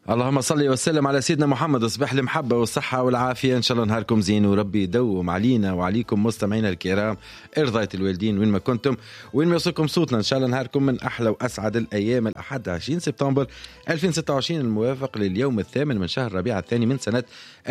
اللهم صل وسلم على سيدنا محمد. اصبح المحبة والصحة والعافية، إن شاء الله نهاركم زين وربي يدوم علينا وعليكم مستمعينا الكرام. ارضاية الوالدين وين ما كنتم وين ما يوصلكم صوتنا، إن شاء الله نهاركم من أحلى وأسعد الأيام. الأحد 20 سبتمبر 2026 الموافق لليوم الثامن من شهر ربيع الثاني من سنة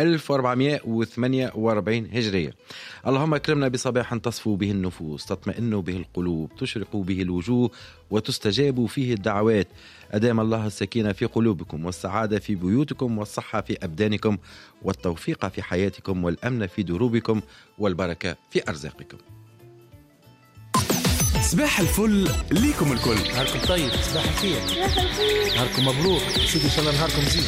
1448 هجرية. اللهم اكرمنا بصباح تصفو به النفوس، تطمئن به القلوب، تشرق به الوجوه، وتستجاب فيه الدعوات. أدام الله السكينة في قلوبكم، والسعادة في بيوتكم، والصحة في أبدانكم، والتوفيق في حياتكم، والأمن في دروبكم، والبركة في أرزاقكم. صباح الفل ليكم الكل. نهاركم طيب، صباح الخير، نهاركم مبروك سيدي، إن شاء الله نهاركم زين.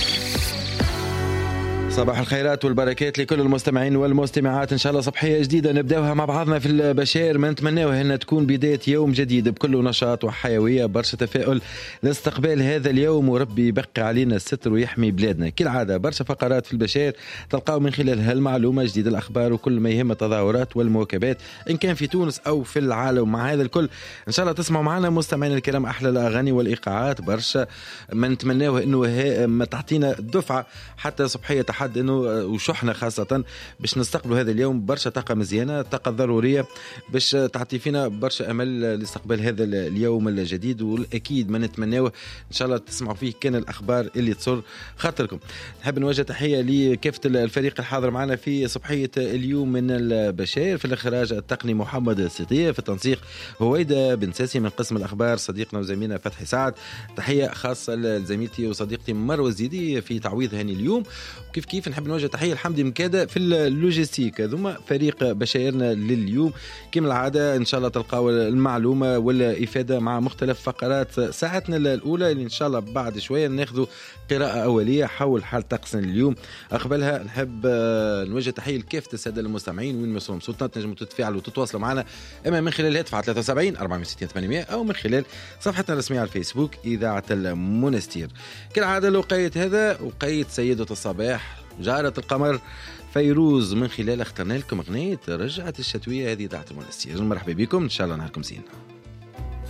صباح الخيرات والبركات لكل المستمعين والمستمعات. إن شاء الله صبحية جديدة نبداوها مع بعضنا في البشير، ما نتمناوها أنها تكون بداية يوم جديد بكل نشاط وحيوية، برشا تفاؤل لاستقبال هذا اليوم، وربي يبقى علينا الستر ويحمي بلادنا. كالعادة برشا فقرات في البشير تلقاو من خلالها المعلومة جديد، الأخبار وكل ما يهم التظاهرات والمواكبات إن كان في تونس أو في العالم. مع هذا الكل إن شاء الله تسمعوا معنا مستمعين الكرام أحلى الأغاني والإيقاعات، برشا ما نتمناوها أنه ما تعطينا دفعة حتى صبحية حد انه وشحنا خاصه باش نستقبلوا هذا اليوم برشا طاقه مزيانه، طاقه ضروريه باش تعطي فينا برشا امل لاستقبال هذا اليوم الجديد. والاكيد ما نتمناوه ان شاء الله تسمعوا فيه كان الاخبار اللي تصر خاطركم. نحب نوجه تحيه لكافه الفريق الحاضر معنا في صبحيه اليوم من البشير، في الاخراج التقني محمد السطية، في التنسيق هويدا بن ساسي، من قسم الاخبار صديقنا وزميلنا فتحي سعد. تحيه خاصه لزميلتي وصديقتي مروه الزيدي في تعويض هاني اليوم. وكيف نحب نوجه تحيه لحمدي مكاده في اللوجيستيك. هذوما فريق بشايرنا لليوم. كما العاده ان شاء الله تلقاو المعلومه والافاده مع مختلف فقرات ساعتنا الاولى، اللي ان شاء الله بعد شويه ناخذ قراءه اوليه حول حال طقسنا اليوم. قبلها نحب نوجه تحيه لكافه الساده المستمعين وين ما يوصلوا صوتنا. تنجموا تتفاعلوا وتتواصلوا معنا اما من خلال الهاتف على 73 460 800 او من خلال صفحتنا الرسميه على الفيسبوك اذاعه المنستير. كالعاده لقية هذا وقية سيدة الصباح جارة القمر فيروز، من خلال اخترنا لكم اغنية رجعت الشتوية. هذه اذاعه المنستير. مرحبا بكم، ان شاء الله نهاركم زين.